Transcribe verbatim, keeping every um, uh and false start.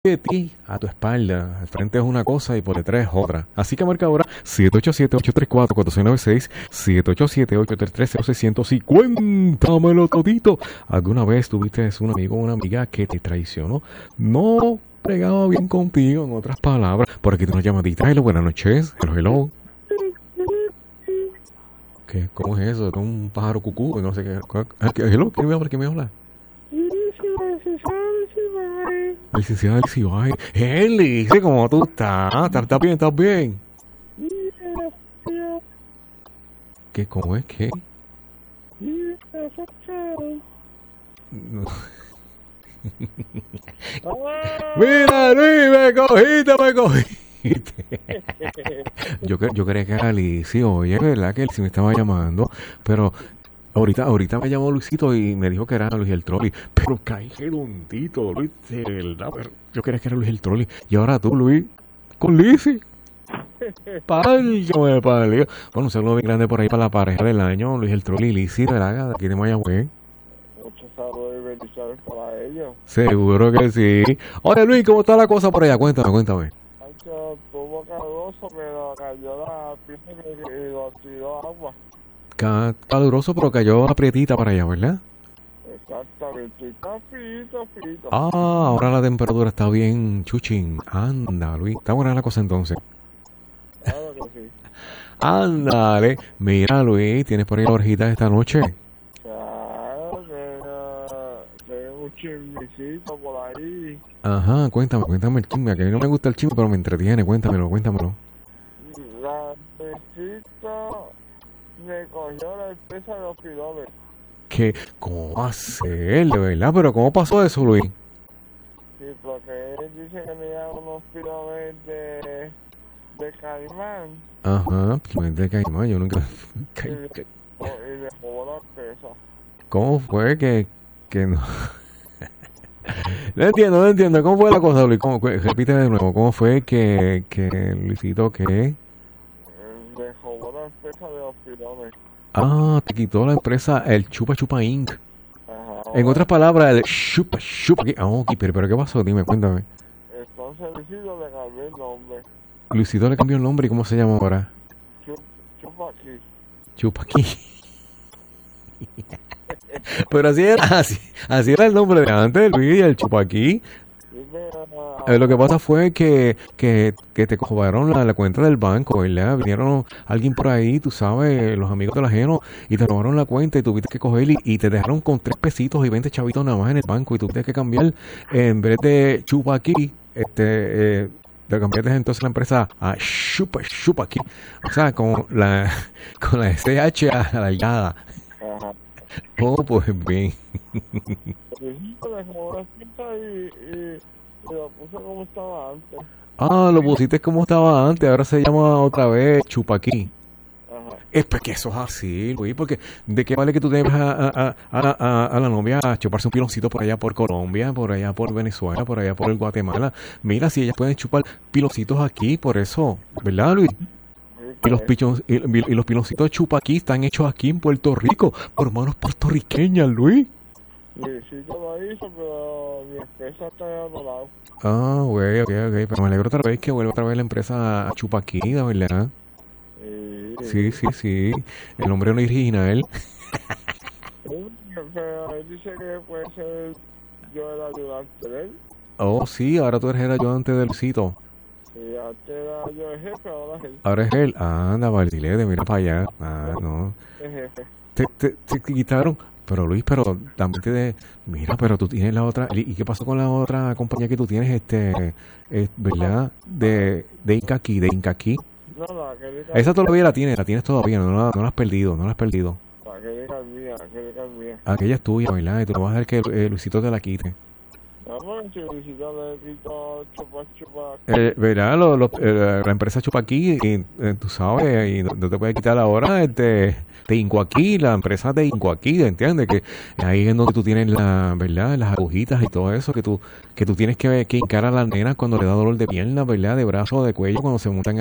de ti a tu espalda. Al frente es una cosa y por detrás es otra. Así que marca ahora siete ocho siete, ocho tres cuatro, cuatro seis nueve seis, siete ocho siete, ocho tres tres, cero seis cero cero y cuéntamelo todito. ¿Alguna vez tuviste un amigo o una amiga que te traicionó? No pegaba bien contigo, en otras palabras. Por aquí te una llamadita. Hello, buenas noches. Hello, hello. ¿Qué? ¿Cómo es eso? ¿Es un pájaro cucú? No sé qué. Hello, ¿quién me habla? ¿Quién me habla? Licenciada Elsie, Eli, ¿cómo tú estás? ¿Estás bien? ¿Estás bien? ¿Qué? ¿Cómo es? ¿Qué? No. Mira, Luis, me cogiste, me cogiste. Yo, yo creía que era Alicia, oye, ¿verdad? Que él sí me estaba llamando, pero ahorita, ahorita me llamó Luisito y me dijo que era Luis el Trolli, pero caí redondito, Luis, de verdad, pero yo creía que era Luis el Trolli, y ahora tú, Luis, con Lizzy. Pálgame, pálgame. Bueno, un saludo bien grande por ahí para la pareja del año, Luis el Trolli y Lizzy, ¿verdad? De aquí de Mayagüez. Muchos saludos y bendiciones para ellos. Seguro que sí. Oye, Luis, ¿cómo está la cosa por allá? Cuéntame, cuéntame. Ancho, estuvo caluroso, pero cayó la pieza y lo tiró agua. Ca- Caluroso, pero cayó aprietita para allá, ¿verdad? Exactamente, está frito, frito. Ah, ahora la temperatura está bien chuchín. Anda, Luis. Está buena la cosa entonces. Claro que sí. Ándale. Mira, Luis, ¿tienes por ahí la orejita esta noche? Claro que tengo un chismecito por ahí. Ajá, cuéntame, cuéntame el chisme. Que a mí no me gusta el chisme, pero me entretiene. Cuéntamelo, cuéntamelo. La pesita me cogió la empresa de los pilones. ¿Qué? ¿Cómo va a ser, de verdad? ¿Pero cómo pasó eso, Luis? Sí, porque él dice que me llaman unos pilones de, de Caimán. Ajá, pues de Caimán, yo nunca... Y, y me robó la empresa. ¿Cómo fue que, que no? No entiendo, no entiendo. ¿Cómo fue la cosa, Luis? ¿Cómo, repite de nuevo. ¿Cómo fue que, que Luisito, que? Me robó la empresa de los pilones. Ah, te quitó la empresa, el Chupa Chupa Inc. Ajá. En otras palabras, el Chupa Chupa. Ah, ok, pero, pero ¿qué pasó? Dime, cuéntame. Entonces Luisito le cambié el nombre. Luisito le cambió el nombre y ¿cómo se llama ahora? Chup, chupa aquí. Chupa aquí. Pero así era, así, así era el nombre de antes, Luis, el Chupa aquí. Eh, lo que pasa fue que, que, que te cobraron la, la cuenta del banco, ¿verdad? Vinieron alguien por ahí, tú sabes, los amigos del ajeno, y te robaron la cuenta y tuviste que coger y, y te dejaron con tres pesitos y veinte chavitos nada más en el banco y tuviste que cambiar, eh, en vez de Chupa aquí, este, eh, te cambiaste entonces la empresa a Chupa Chupa aquí, o sea, con la, con la S H alargada. Ajá. Oh, pues bien. Luisito le robó la empresa y, y, y lo puse como estaba antes. Ah, lo pusiste como estaba antes, ahora se llama otra vez Chupaquí. Ajá. Es porque eso es así, Luis, porque ¿de qué vale que tú te vas a, a, a, a, a la novia a chuparse un piloncito por allá por Colombia, por allá por Venezuela, por allá por el Guatemala? Mira, si ellas pueden chupar piloncitos aquí, por eso, ¿verdad, Luis? Y los, pichos, y, y los piloncitos de Chupaquí están hechos aquí en Puerto Rico, por manos puertorriqueñas, Luis. Luisito lo hizo, pero mi empresa está de otro lado. Ah, güey, ok, ok, pero me alegro otra vez que vuelva otra vez la empresa a Chupaquí, ¿de verdad? Sí, sí, sí. El nombre no es original. Pero él dice que puede ser yo el ayudante de él. Oh, sí, ahora tú eres el ayudante del Luisito. Y antes era yo el jefe, ahora es él. Ahora es él. Anda, Valdilete, mira para allá. Ah, no. El jefe. Te, te, te quitaron. Pero Luis, pero también te de... Mira, pero tú tienes la otra... ¿Y qué pasó con la otra compañía que tú tienes, este... Eh, ¿verdad? De, de Incaquí, de Incaquí. No, la que diga Esa todavía la tienes, la tienes todavía, no la, no la has perdido, no la has perdido. la que diga mía, la que diga mía. Aquella es tuya, ¿verdad? Y tú no vas a dejar que eh, Luisito te la quite. No, porque si Luisito le quito chupa chupa. Eh, ¿verdad? Lo, lo, eh, la empresa Chupaquí, y eh, tú sabes, y no, no te puedes quitar ahora este, de Incoaquí, la empresa de Incoaquí, ¿entiendes? Que ahí es donde tú tienes la, ¿verdad? Las agujitas y todo eso, que tú, que tú tienes que, que hincar a las nenas cuando le da dolor de pierna, ¿verdad? De brazo o de cuello, cuando se montan